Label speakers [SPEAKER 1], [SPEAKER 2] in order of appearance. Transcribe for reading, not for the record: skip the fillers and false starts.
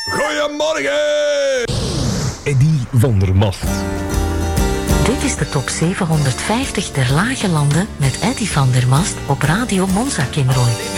[SPEAKER 1] Goedemorgen! Eddy van der Mast.
[SPEAKER 2] Dit is de top 750 der Lage Landen met Eddy van der Mast op Radio Monza Kinrooi.